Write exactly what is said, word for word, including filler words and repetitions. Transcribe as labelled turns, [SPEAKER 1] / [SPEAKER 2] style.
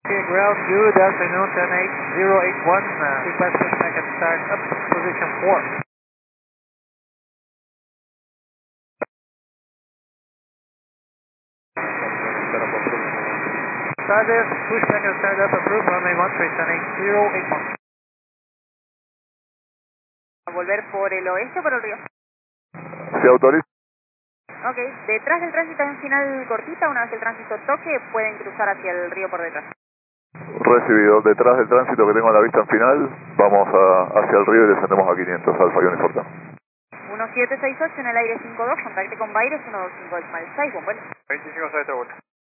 [SPEAKER 1] Okay, ground, good afternoon, ten eight zero eight one, uh, request push back and start up, position four. Status, push back and start up, approved, runway one three, ten eight zero eight one.
[SPEAKER 2] ¿Volver por el oeste o por el río?
[SPEAKER 3] Se autoriza.
[SPEAKER 2] Ok, detrás del tránsito en final cortita, una vez que el tránsito toque, pueden cruzar hacia el río por detrás.
[SPEAKER 3] Recibido. Detrás del tránsito que tengo a la vista en final, vamos a, hacia el río y descendemos a quinientos, Alfa Uniforme.
[SPEAKER 2] uno siete seis ocho en el aire cinco dos, contacte con Baires uno dos cinco decimal seis, buen vuelo.
[SPEAKER 4] veinticinco seis de vuelta.